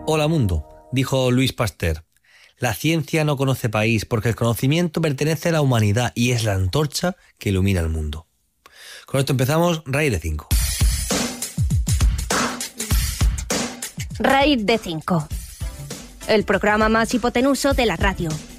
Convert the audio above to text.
Hola mundo, dijo Louis Pasteur. La ciencia no conoce país porque el conocimiento pertenece a la humanidad y es la antorcha que ilumina el mundo. Con esto empezamos Raíz de 5. Raíz de 5. El programa más hipotenuso de la radio.